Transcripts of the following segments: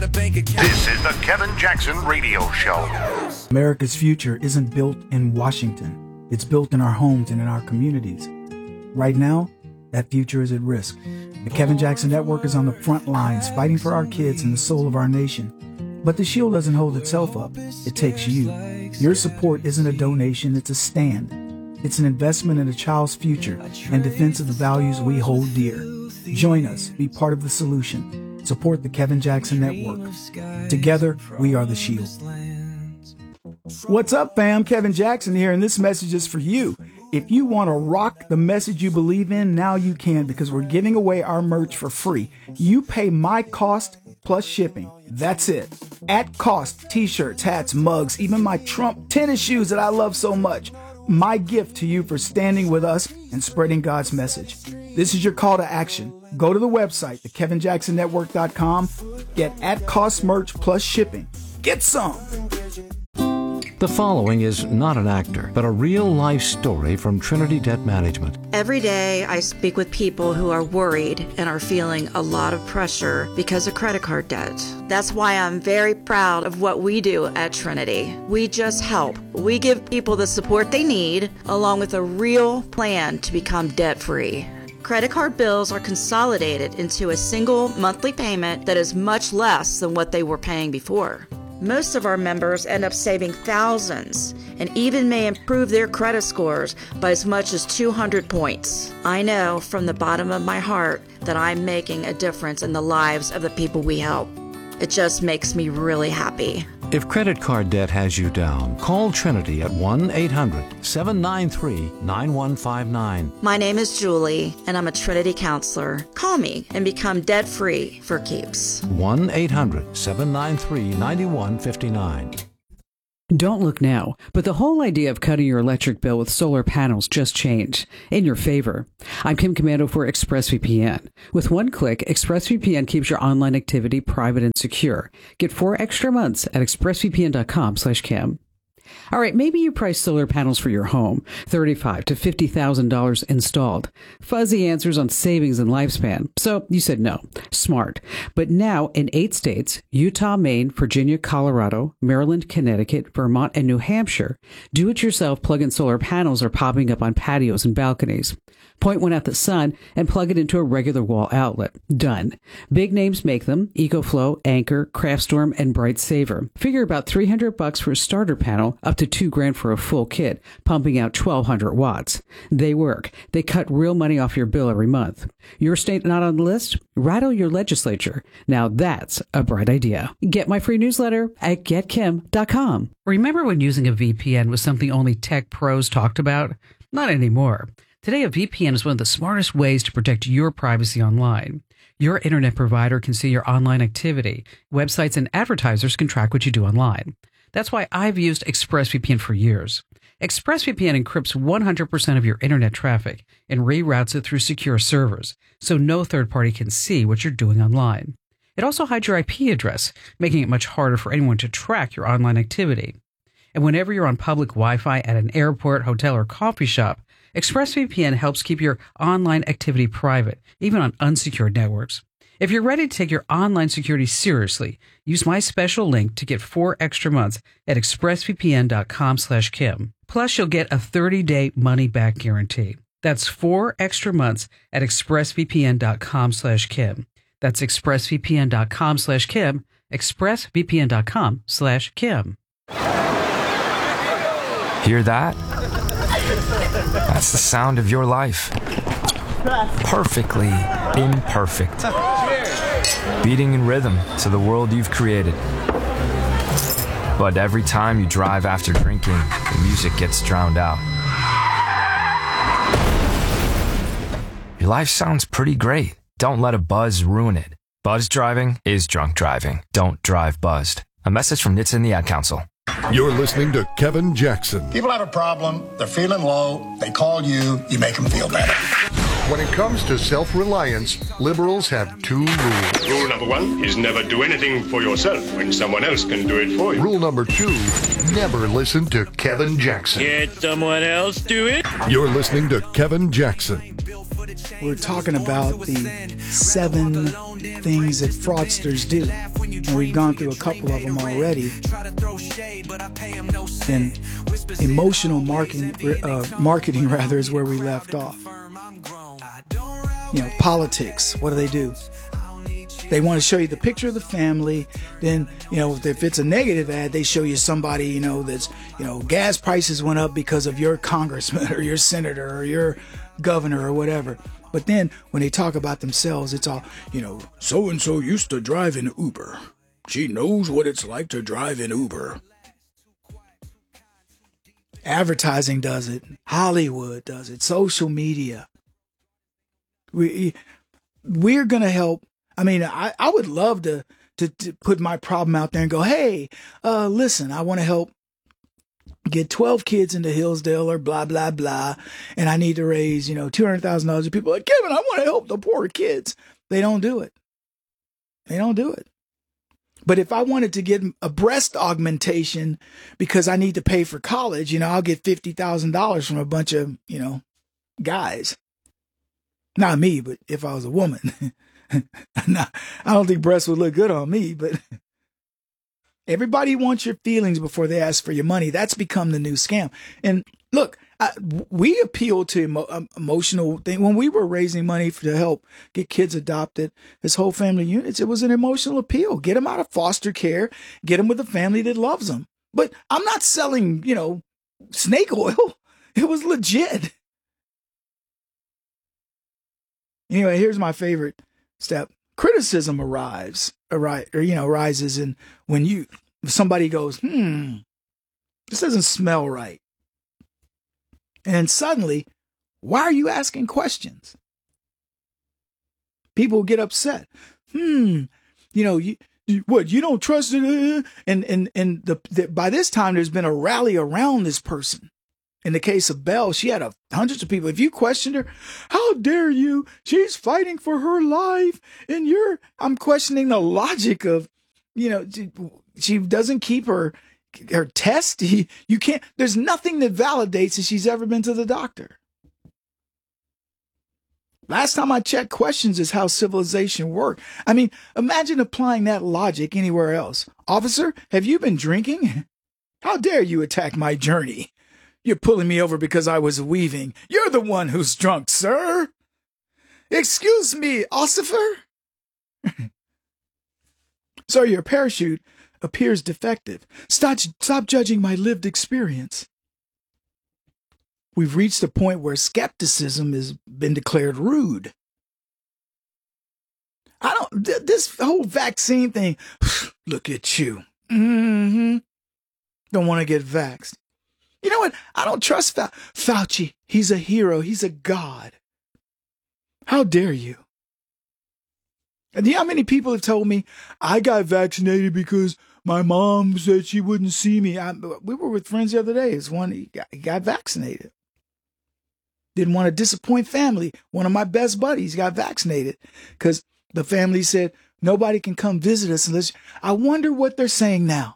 This is the Kevin Jackson Radio Show. America's future isn't built in Washington. It's built in our homes and in our communities. Right now, that future is at risk. The Kevin Jackson Network is on the front lines fighting for our kids and the soul of our nation. But the shield doesn't hold itself up. It takes you. Your support isn't a donation, it's a stand. It's an investment in a child's future and defense of the values we hold dear. Join us. Be part of the solution. Support the Kevin Jackson Network. Together, we are the shield. What's up, fam? Kevin Jackson here, and this message is for you. If you want to rock the message you believe in, now you can, because we're giving away our merch for free. You pay my cost plus shipping. That's it. At cost, t-shirts, hats, mugs, even my Trump tennis shoes that I love so much. My gift to you for standing with us and spreading God's message. This is your call to action. Go to the website, thekevinjacksonnetwork.com. Get at cost merch plus shipping. Get some. The following is not an actor, but a real-life story from Trinity Debt Management. Every day I speak with people who are worried and are feeling a lot of pressure because of credit card debt. That's why I'm very proud of what we do at Trinity. We just help. We give people the support they need, along with a real plan to become debt-free. Credit card bills are consolidated into a single monthly payment that is much less than what they were paying before. Most of our members end up saving thousands and even may improve their credit scores by as much as 200 points. I know from the bottom of my heart that I'm making a difference in the lives of the people we help. It just makes me really happy. If credit card debt has you down, call Trinity at 1-800-793-9159. My name is Julie, and I'm a Trinity counselor. Call me and become debt-free for keeps. 1-800-793-9159. Don't look now, but the whole idea of cutting your electric bill with solar panels just changed in your favor. I'm Kim Commando for ExpressVPN. With one click, ExpressVPN keeps your online activity private and secure. Get 4 extra months at expressvpn.com/Kim. All right, maybe you price solar panels for your home, $35,000 to $50,000 installed. Fuzzy answers on savings and lifespan. So you said no. Smart. But now in 8 states, Utah, Maine, Virginia, Colorado, Maryland, Connecticut, Vermont, and New Hampshire, do-it-yourself plug-in solar panels are popping up on patios and balconies. Point one at the sun and plug it into a regular wall outlet. Done. Big names make them: EcoFlow, Anchor, Craftstorm, and Bright Saver. Figure about $300 for a starter panel, up to $2,000 for a full kit, pumping out 1,200 watts. They work. They cut real money off your bill every month. Your state not on the list? Rattle your legislature. Now that's a bright idea. Get my free newsletter at getkim.com. Remember when using a VPN was something only tech pros talked about? Not anymore. Today, a VPN is one of the smartest ways to protect your privacy online. Your internet provider can see your online activity. Websites and advertisers can track what you do online. That's why I've used ExpressVPN for years. ExpressVPN encrypts 100% of your internet traffic and reroutes it through secure servers, so no third party can see what you're doing online. It also hides your IP address, making it much harder for anyone to track your online activity. And whenever you're on public Wi-Fi at an airport, hotel, or coffee shop, ExpressVPN helps keep your online activity private, even on unsecured networks. If you're ready to take your online security seriously, use my special link to get 4 extra months at expressvpn.com/Kim. Plus, you'll get a 30-day money-back guarantee. That's 4 extra months at expressvpn.com/Kim. That's expressvpn.com/Kim, expressvpn.com/Kim. Hear that? That's the sound of your life. Perfectly imperfect. Beating in rhythm to the world you've created. But every time you drive after drinking, the music gets drowned out. Your life sounds pretty great. Don't let a buzz ruin it. Buzz driving is drunk driving. Don't drive buzzed. A message from NHTSA and the Ad Council. You're listening to Kevin Jackson. People have a problem, they're feeling low, they call you, you make them feel better. When it comes to self-reliance, liberals have 2 rules. Rule number 1 is never do anything for yourself when someone else can do it for you. Rule number 2, never listen to Kevin Jackson. Can't someone else do it? You're listening to Kevin Jackson. We're talking about the 7 things that fraudsters do, and we've gone through a couple of them already, then emotional marketing rather is where we left off. Politics, what do? They want to show you the picture of the family. Then, if it's a negative ad, they show you somebody, that's, gas prices went up because of your congressman or your senator or your governor or whatever. But then when they talk about themselves, it's all, so-and-so used to drive an Uber. She knows what it's like to drive an Uber. Advertising does it. Hollywood does it. Social media. We're going to help. I mean, I would love to put my problem out there and go, hey, listen, I want to help get 12 kids into Hillsdale or blah, blah, blah. And I need to raise, $200,000. People are like, Kevin, I want to help the poor kids. They don't do it. But if I wanted to get a breast augmentation because I need to pay for college, I'll get $50,000 from a bunch of, guys. Not me, but if I was a woman. I don't think breasts would look good on me, but everybody wants your feelings before they ask for your money. That's become the new scam. And look, we appeal to emotional thing. When we were raising money to help get kids adopted as whole family units, it was an emotional appeal. Get them out of foster care, get them with a family that loves them. But I'm not selling, snake oil. It was legit. Anyway, here's my favorite step. Criticism arises, and when somebody goes, this doesn't smell right. And then suddenly, why are you asking questions? People get upset. You don't trust it? And by this time, there's been a rally around this person. In the case of Belle, she had hundreds of people. If you questioned her, how dare you? She's fighting for her life. And I'm questioning the logic of, she doesn't keep her test. You can't, there's nothing that validates that she's ever been to the doctor. Last time I checked, questions is how civilization worked. I mean, imagine applying that logic anywhere else. Officer, have you been drinking? How dare you attack my journey? You're pulling me over because I was weaving. You're the one who's drunk, sir. Excuse me, officer. Sir, your parachute appears defective. Stop judging my lived experience. We've reached a point where skepticism has been declared rude. This whole vaccine thing, look at you. Don't want to get vaxxed. You know what? I don't trust Fauci. He's a hero. He's a god. How dare you? And do you know how many people have told me I got vaccinated because my mom said she wouldn't see me? We were with friends the other day. It's one he got vaccinated. Didn't want to disappoint family. One of my best buddies got vaccinated because the family said nobody can come visit us unless. I wonder what they're saying now.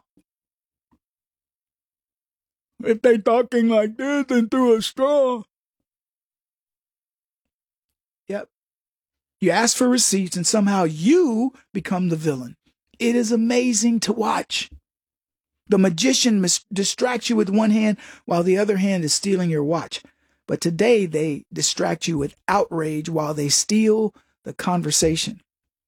If they talking like this and through a straw. Yep. You ask for receipts and somehow you become the villain. It is amazing to watch. The magician distracts you with one hand while the other hand is stealing your watch. But today they distract you with outrage while they steal the conversation.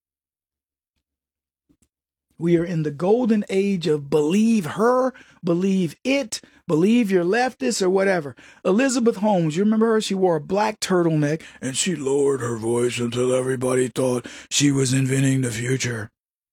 We are in the golden age of believe her, believe it, believe you're leftist or whatever. Elizabeth Holmes, you remember her? She wore a black turtleneck and she lowered her voice until everybody thought she was inventing the future.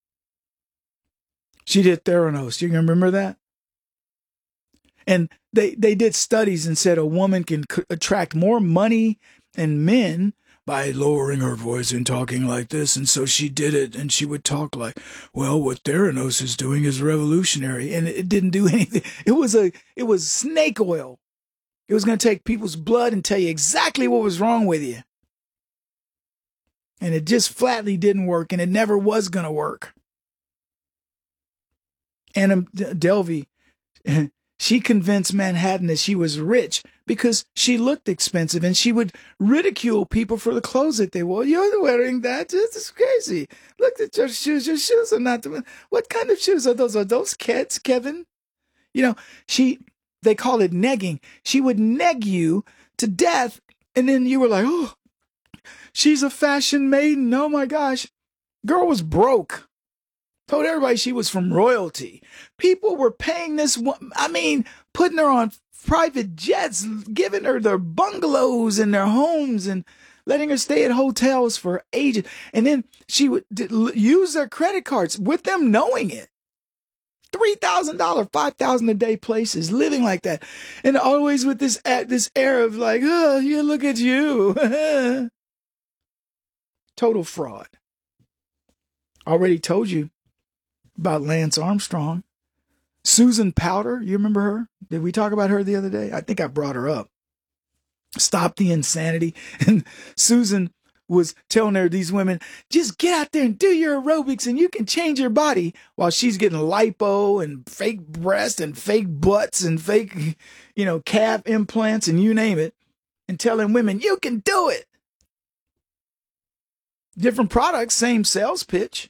She did Theranos. You remember that? And they did studies and said a woman can attract more money and men by lowering her voice and talking like this. And so she did it, and she would talk like, well, what Theranos is doing is revolutionary. And it didn't do anything. It was snake oil. It was going to take people's blood and tell you exactly what was wrong with you. And it just flatly didn't work, and it never was going to work. Anna Delvey, She convinced Manhattan that she was rich because she looked expensive, and she would ridicule people for the clothes that they wore. You're wearing that? This is crazy. Look at your shoes. Your shoes are not the... What kind of shoes are those? Are those Keds, Kevin? You know, they call it negging. She would neg you to death, and then you were like, oh, she's a fashion maiden. Oh my gosh. Girl was broke. Told everybody she was from royalty. People were paying this one, putting her on private jets, giving her their bungalows and their homes and letting her stay at hotels for ages. And then she would use their credit cards with them knowing it. $3,000, $5,000 a day places, living like that. And always with this air of like, oh, you look at you. Total fraud. Already told you about Lance Armstrong. Susan Powter, you remember her? Did we talk about her the other day? I think I brought her up. Stop the insanity. And Susan was telling these women, just get out there and do your aerobics and you can change your body, while she's getting lipo and fake breasts and fake butts and fake, calf implants and you name it, and telling women, you can do it. Different products, same sales pitch.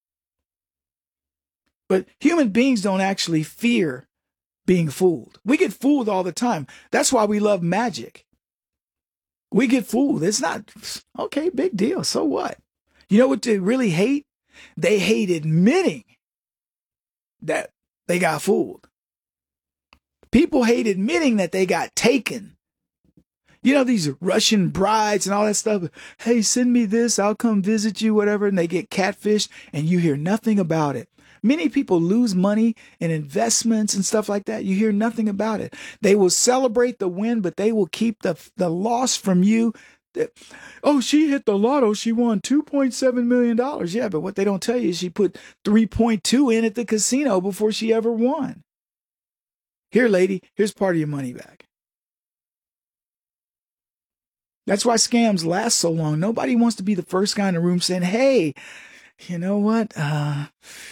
But human beings don't actually fear being fooled. We get fooled all the time. That's why we love magic. We get fooled. It's not, okay, big deal. So what? You know what they really hate? They hate admitting that they got fooled. People hate admitting that they got taken. You know, these Russian brides and all that stuff. Hey, send me this. I'll come visit you, whatever. And they get catfished and you hear nothing about it. Many people lose money in investments and stuff like that. You hear nothing about it. They will celebrate the win, but they will keep the loss from you. Oh, she hit the lotto. She won $2.7 million. Yeah, but what they don't tell you is she put 3.2 in at the casino before she ever won. Here, lady, here's part of your money back. That's why scams last so long. Nobody wants to be the first guy in the room saying, hey, you know what?